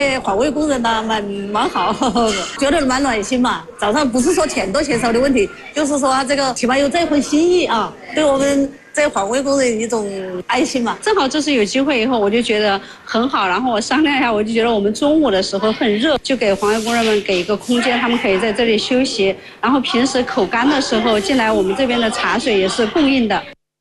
环卫工人呐，蛮好，觉得蛮暖心嘛。早上不是说钱多钱少的问题，就是说他这个起码有这份心意啊，对我们这环卫工人一种爱心嘛。 正好这次有机会以后，我就觉得很好。然后我商量一下，我就觉得我们中午的时候很热，就给环卫工人们给一个空间，他们可以在这里休息。然后平时口干的时候进来，我们这边的茶水也是供应的。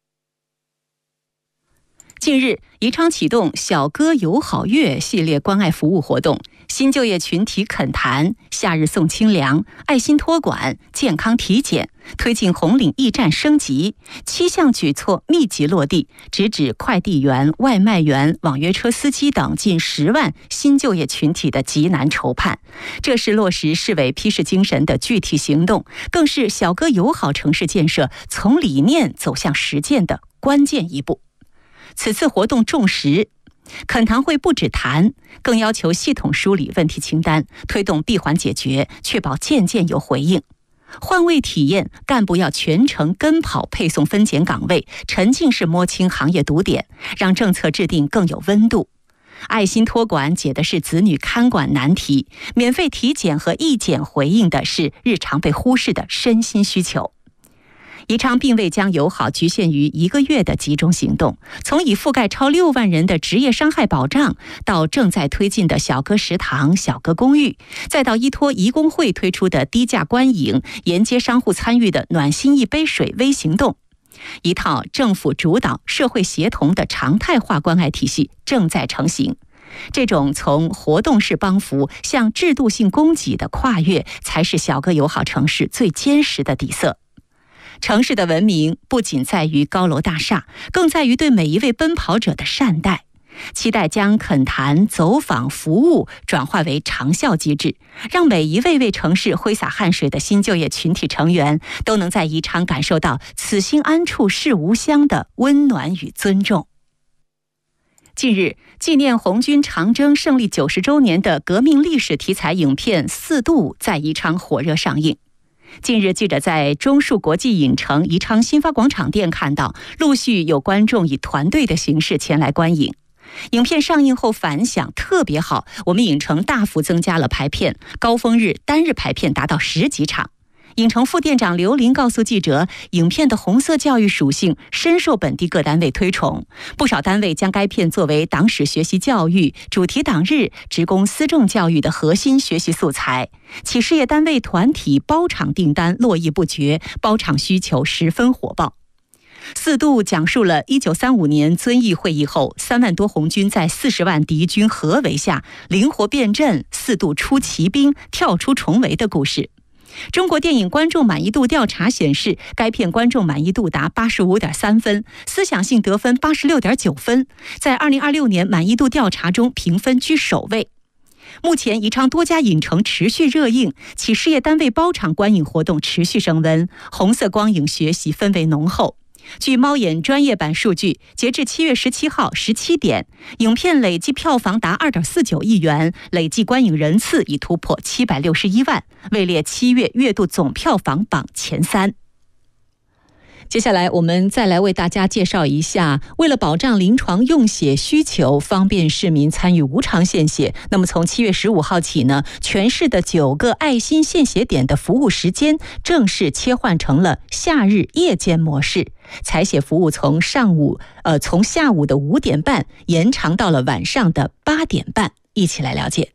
近日，宜昌启动小哥友好月系列关爱服务活动，新就业群体恳谈、夏日送清凉、爱心托管、健康体检，推进红领驿站升级，7项举措密集落地，直指快递员、外卖员、网约车司机等近10万新就业群体的急难愁盼。这是落实市委批示精神的具体行动，更是小哥友好城市建设从理念走向实践的关键一步。此次活动重实，恳谈会不止谈，更要求系统梳理问题清单，推动闭环解决，确保件件有回应。换位体验，干部要全程跟跑配送分拣岗位，沉浸式摸清行业堵点，让政策制定更有温度。爱心托管解的是子女看管难题，免费体检和义检回应的是日常被忽视的身心需求。宜昌并未将友好局限于1个月的集中行动，从已覆盖超6万人的职业伤害保障，到正在推进的小哥食堂、小哥公寓，再到依托宜工会推出的低价观影、沿街商户参与的暖心一杯水微行动，一套政府主导、社会协同的常态化关爱体系正在成型。这种从活动式帮扶向制度性供给的跨越，才是小哥友好城市最坚实的底色。城市的文明不仅在于高楼大厦，更在于对每一位奔跑者的善待。期待将恳谈、走访、服务转化为长效机制，让每一位为城市挥洒汗水的新就业群体成员都能在宜昌感受到此心安处是吾乡的温暖与尊重。近日，纪念红军长征胜利90周年的革命历史题材影片《4渡》在宜昌火热上映。近日，记者在中树国际影城宜昌新发广场店看到，陆续有观众以团队的形式前来观影。影片上映后反响特别好，我们影城大幅增加了排片，高峰日单日排片达到10几场。影城副店长刘林告诉记者，影片的红色教育属性深受本地各单位推崇，不少单位将该片作为党史学习教育、主题党日、职工思政教育的核心学习素材。企事业单位团体包场订单络绎不绝，包场需求十分火爆。4渡讲述了1935年遵义会议后3万多红军在40万敌军合围下灵活变阵，4渡出奇兵，跳出重围的故事。中国电影观众满意度调查显示，该片观众满意度达85.3分，思想性得分86.9分，在2026年满意度调查中评分居首位。目前宜昌多家影城持续热映，企事业单位包场观影活动持续升温，红色光影学习氛围浓厚。据猫眼专业版数据，截至7月17号17点，影片累计票房达2.49亿元，累计观影人次已突破761万，位列7月月度总票房榜前3。接下来我们再来为大家介绍一下，为了保障临床用血需求，方便市民参与无偿献血，那么从7月15号起呢，全市的9个爱心献血点的服务时间正式切换成了夏日夜间模式，采血服务从下午的5点半延长到了晚上的8点半，一起来了解。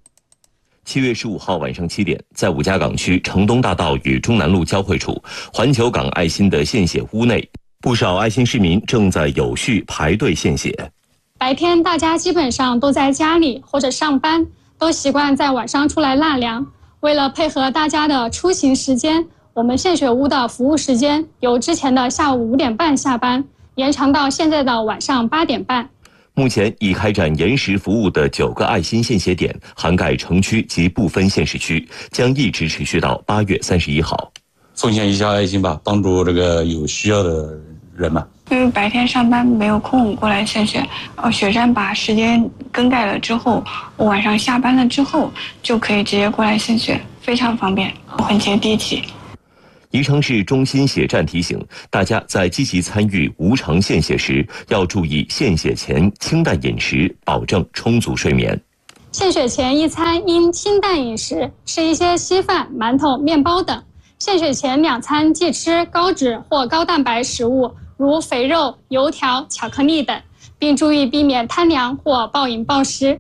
7月15号晚上7点，在五家港区城东大道与中南路交汇处环球港爱心的献血屋内，不少爱心市民正在有序排队献血。 白天大家基本上都在家里或者上班，都习惯在晚上出来纳凉。为了配合大家的出行时间，我们献血屋的服务时间由之前的下午5点半下班，延长到现在的晚上8点半。 目前已开展延时服务的9个爱心献血点，涵盖城区及部分县市区，将一直持续到8月31号。 奉献一下爱心吧，帮助这个有需要的人们。 因为白天上班没有空过来献血，血站把时间更改了之后，我晚上下班了之后就可以直接过来献血，非常方便，很接地气。 宜昌市中心血站提醒大家，在积极参与无偿献血时，要注意献血前清淡饮食，保证充足睡眠。 献血前一餐应清淡饮食，吃一些稀饭、馒头、面包等。献血前2餐忌吃高脂或高蛋白食物，如肥肉、油条、巧克力等，并注意避免贪凉或暴饮暴食。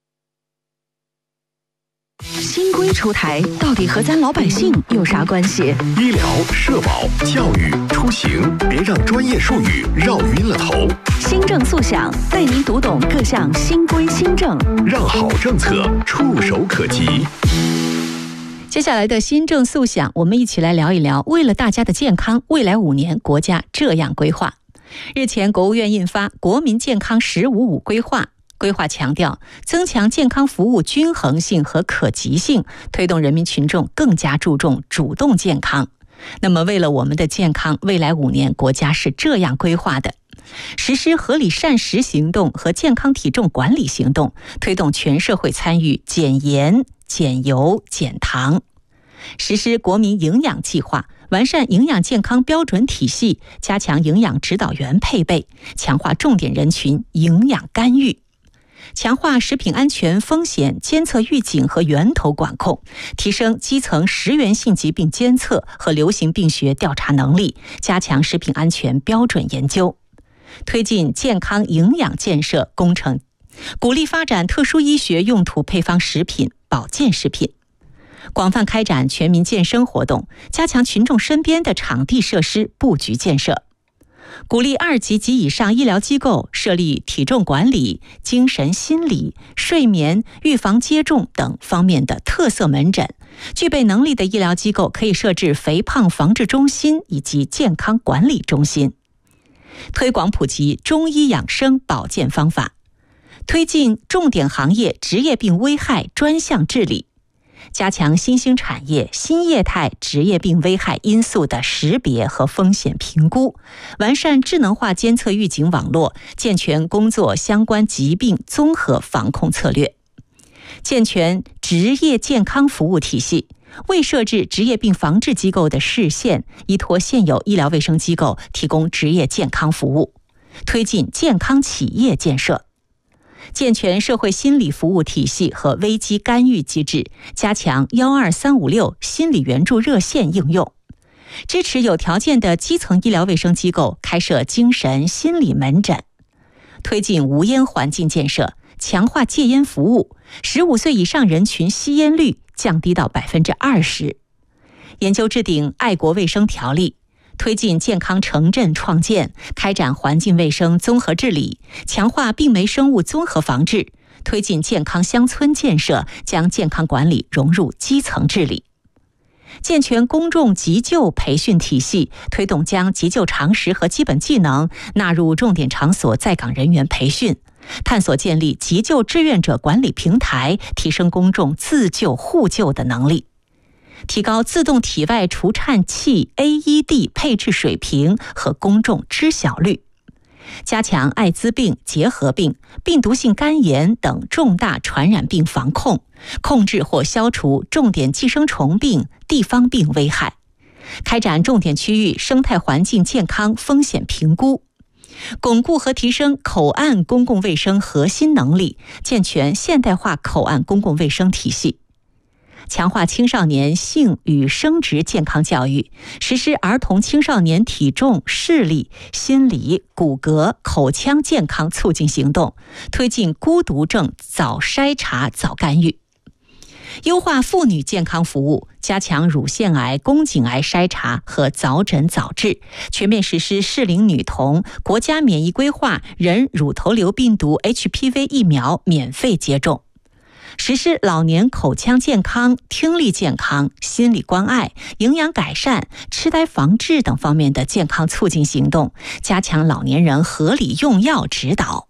新规出台，到底和咱老百姓有啥关系？ 医疗、社保、教育、出行，别让专业术语绕晕了头。 新政速享，带您读懂各项新规新政， 让好政策触手可及。 接下来的新政速享，我们一起来聊一聊，为了大家的健康，未来5年国家这样规划。日前，国务院印发《国民健康“15+5”规划》。规划强调，增强健康服务均衡性和可及性，推动人民群众更加注重主动健康。那么，为了我们的健康，未来5年国家是这样规划的：实施合理膳食行动和健康体重管理行动，推动全社会参与减盐、减油、减糖；实施国民营养计划，完善营养健康标准体系，加强营养指导员配备，强化重点人群营养干预；强化食品安全风险监测预警和源头管控，提升基层食源性疾病监测和流行病学调查能力，加强食品安全标准研究；推进健康营养建设工程，鼓励发展特殊医学用途配方食品、保健食品；广泛开展全民健身活动，加强群众身边的场地设施布局建设；鼓励2级及以上医疗机构设立体重管理、精神心理、睡眠、预防接种等方面的特色门诊，具备能力的医疗机构可以设置肥胖防治中心以及健康管理中心；推广普及中医养生保健方法；推进重点行业职业病危害专项治理；加强新兴产业、新业态职业病危害因素的识别和风险评估，完善智能化监测预警网络，健全工作相关疾病综合防控策略；健全职业健康服务体系，未设置职业病防治机构的市县依托现有医疗卫生机构提供职业健康服务；推进健康企业建设；健全社会心理服务体系和危机干预机制，加强12356心理援助热线应用；支持有条件的基层医疗卫生机构开设精神心理门诊；推进无烟环境建设，强化戒烟服务，15岁以上人群吸烟率降低到20%；研究制定爱国卫生条例；推进健康城镇创建，开展环境卫生综合治理，强化病媒生物综合防治；推进健康乡村建设，将健康管理融入基层治理；健全公众急救培训体系，推动将急救常识和基本技能纳入重点场所在岗人员培训，探索建立急救志愿者管理平台，提升公众自救互救的能力；提高自动体外除颤器 AED 配置水平和公众知晓率；加强艾滋病、结核病、病毒性肝炎等重大传染病防控，控制或消除重点寄生虫病、地方病危害；开展重点区域生态环境健康风险评估；巩固和提升口岸公共卫生核心能力，健全现代化口岸公共卫生体系；强化青少年性与生殖健康教育，实施儿童青少年体重、视力、心理、骨骼、口腔健康促进行动，推进孤独症早筛查早干预；优化妇女健康服务，加强乳腺癌、宫颈癌筛查和早诊早治，全面实施适龄女童国家免疫规划人乳头瘤病毒 HPV 疫苗免费接种；实施老年口腔健康、听力健康、心理关爱、营养改善、痴呆防治等方面的健康促进行动，加强老年人合理用药指导。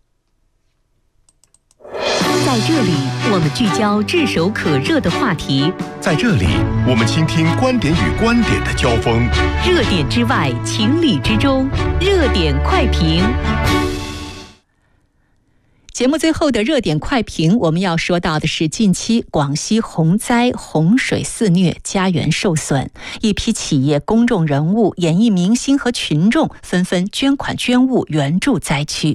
在这里，我们聚焦炙手可热的话题； 在这里，我们倾听观点与观点的交锋。 热点之外，情理之中，热点快评。 节目最后的热点快评，我们要说到的是近期广西洪灾，洪水肆虐，家园受损，一批企业、公众人物、演艺明星和群众纷纷捐款捐物援助灾区。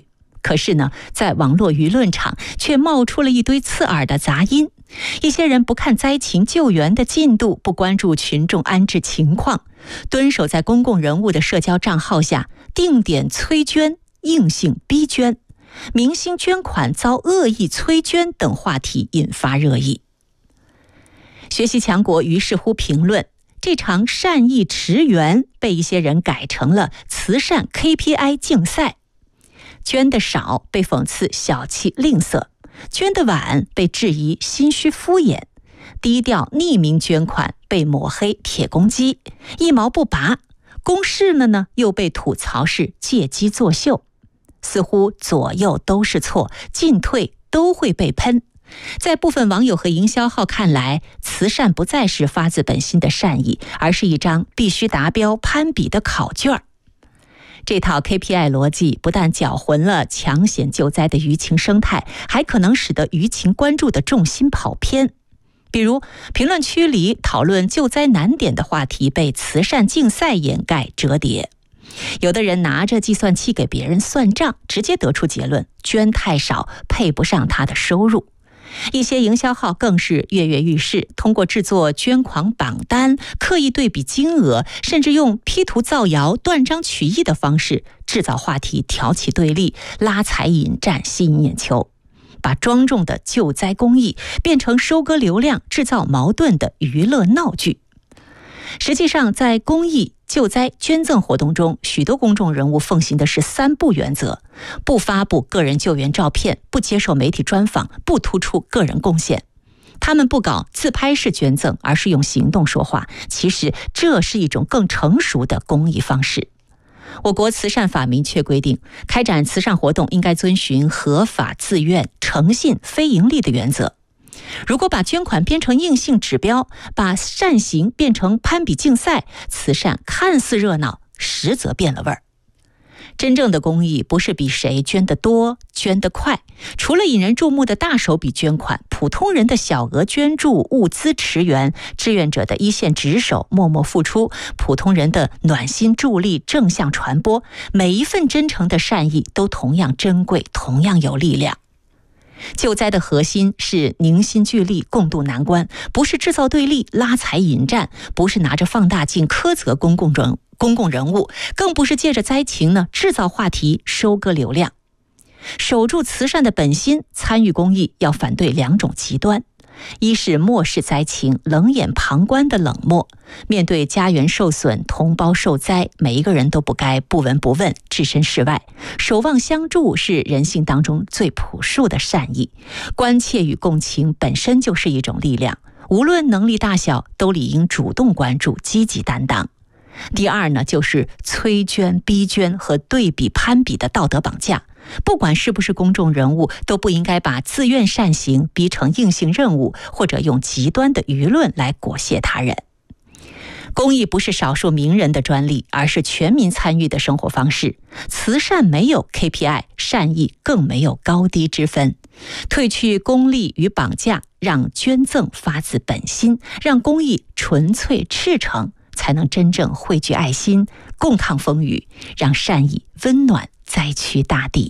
可是呢，在网络舆论场却冒出了一堆刺耳的杂音。一些人不看灾情救援的进度，不关注群众安置情况，蹲守在公共人物的社交账号下定点催捐、硬性逼捐，明星捐款遭恶意催捐等话题引发热议。学习强国于是乎评论，这场善意驰援被一些人改成了慈善 KPI 竞赛，捐得少被讽刺小气吝啬，捐得晚被质疑心虚敷衍，低调匿名捐款被抹黑铁公鸡，一毛不拔，公示了呢又被吐槽是借机作秀，似乎左右都是错，进退都会被喷。在部分网友和营销号看来，慈善不再是发自本心的善意，而是一张必须达标攀比的考卷。这套 KPI 逻辑不但搅浑了抢险救灾的舆情生态，还可能使得舆情关注的重心跑偏。比如评论区里讨论救灾难点的话题被慈善竞赛掩盖折叠，有的人拿着计算器给别人算账，直接得出结论，捐太少配不上他的收入。一些营销号更是跃跃欲试，通过制作捐款榜单，刻意对比金额，甚至用 P 图造谣、断章取义的方式制造话题，挑起对立，拉踩引战，吸引眼球，把庄重的救灾公益变成收割流量、制造矛盾的娱乐闹剧。实际上，在公益、救灾、捐赠活动中，许多公众人物奉行的是3不原则：不发布个人救援照片，不接受媒体专访，不突出个人贡献。他们不搞自拍式捐赠，而是用行动说话。其实这是一种更成熟的公益方式。我国慈善法明确规定，开展慈善活动应该遵循合法、自愿、诚信、非盈利的原则。如果把捐款变成硬性指标，把善行变成攀比竞赛，慈善看似热闹，实则变了味儿。真正的公益不是比谁捐得多、捐得快，除了引人注目的大手笔捐款，普通人的小额捐助、物资驰援，志愿者的一线值守、默默付出，普通人的暖心助力、正向传播，每一份真诚的善意都同样珍贵，同样有力量。救灾的核心是凝心聚力，共度难关，不是制造对立、拉踩引战，不是拿着放大镜苛责公共人物，更不是借着灾情呢制造话题、收割流量。守住慈善的本心，参与公益要反对2种极端：一是漠视灾情、冷眼旁观的冷漠，面对家园受损、同胞受灾，每一个人都不该不闻不问、置身事外，守望相助是人性当中最朴素的善意。关切与共情本身就是一种力量，无论能力大小，都理应主动关注、积极担当。第二呢，就是催捐、逼捐和对比攀比的道德绑架。不管是不是公众人物，都不应该把自愿善行逼成硬性任务，或者用极端的舆论来裹挟他人。公益不是少数名人的专利，而是全民参与的生活方式。慈善没有 KPI， 善意更没有高低之分。褪去功利与绑架，让捐赠发自本心，让公益纯粹赤诚，才能真正汇聚爱心，共抗风雨，让善意温暖灾区大地。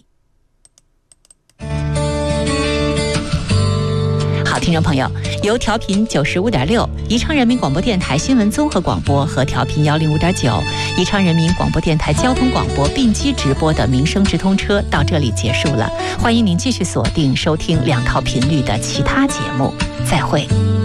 好，听众朋友，由调频95.6宜昌人民广播电台新闻综合广播和调频105.9宜昌人民广播电台交通广播并机直播的民生直通车到这里结束了，欢迎您继续锁定收听2套频率的其他节目，再会。